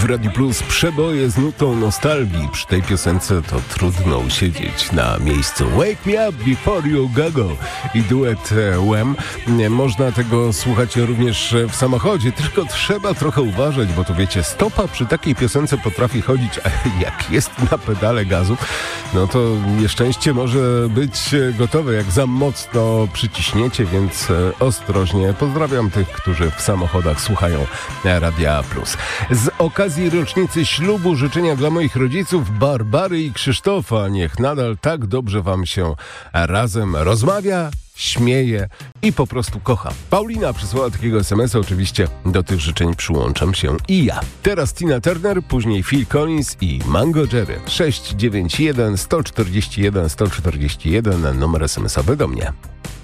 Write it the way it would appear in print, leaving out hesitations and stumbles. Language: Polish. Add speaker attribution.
Speaker 1: Radiu Plus przeboje z nutą nostalgii. Przy tej piosence to trudno usiedzieć na miejscu. Wake me up before you go i duet Wham. Można tego słuchać również w samochodzie, tylko trzeba trochę uważać, bo tu wiecie, stopa przy takiej piosence potrafi chodzić, a jak jest na pedale gazu, no to nieszczęście może być gotowe, jak za mocno przyciśniecie, więc ostrożnie. Pozdrawiam tych, którzy w samochodach słuchają Radia Plus. Z okazji rocznicy ślubu życzenia dla moich rodziców Barbary i Krzysztofa. Niech nadal tak dobrze wam się razem rozmawia, śmieje i po prostu kocha. Paulina przysłała takiego SMS-a, oczywiście do tych życzeń przyłączam się i ja. Teraz Tina Turner, później Phil Collins i Mango Jerry. 691 141 141 numer SMS-owy do mnie.